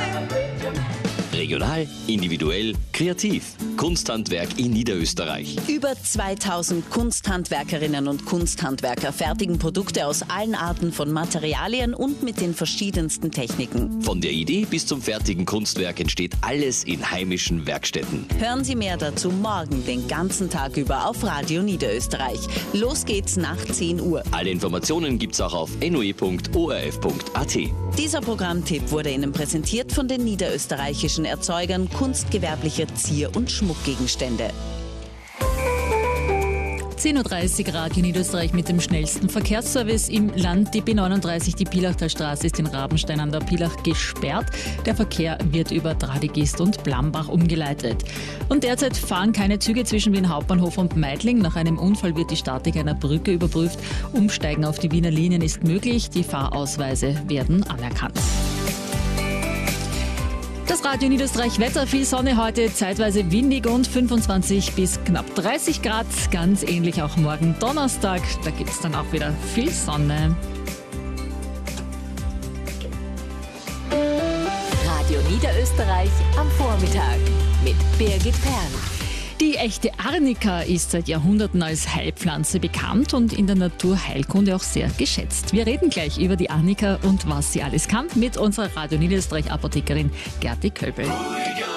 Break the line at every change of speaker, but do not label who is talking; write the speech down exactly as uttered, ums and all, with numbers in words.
Regional, individuell, kreativ. Kunsthandwerk in Niederösterreich.
Über zweitausend Kunsthandwerkerinnen und Kunsthandwerker fertigen Produkte aus allen Arten von Materialien und mit den verschiedensten Techniken.
Von der Idee bis zum fertigen Kunstwerk entsteht alles in heimischen Werkstätten.
Hören Sie mehr dazu morgen den ganzen Tag über auf Radio Niederösterreich. Los geht's nach zehn Uhr.
Alle Informationen gibt's auch auf n o e punkt o r f punkt a t.
Dieser Programmtipp wurde Ihnen präsentiert von den niederösterreichischen Erzeugern kunstgewerblicher Zier- und Schmuckgegenstände.
zehn Uhr dreißig Radio Niederösterreich mit dem schnellsten Verkehrsservice im Land. Die B neununddreißig, die Pilachtalstraße, ist in Rabenstein an der Pilach gesperrt. Der Verkehr wird über Dradigist und Blambach umgeleitet. Und derzeit fahren keine Züge zwischen Wien Hauptbahnhof und Meidling. Nach einem Unfall wird die Statik einer Brücke überprüft. Umsteigen auf die Wiener Linien ist möglich. Die Fahrausweise werden anerkannt. Das Radio Niederösterreich Wetter, viel Sonne heute, zeitweise windig und fünfundzwanzig bis knapp dreißig Grad. Ganz ähnlich auch morgen Donnerstag, da gibt es dann auch wieder viel Sonne.
Radio Niederösterreich am Vormittag mit Birgit Perl.
Die echte Arnika ist seit Jahrhunderten als Heilpflanze bekannt und in der Naturheilkunde auch sehr geschätzt. Wir reden gleich über die Arnika und was sie alles kann mit unserer Radio Niederösterreich Apothekerin Gerti Kölbel.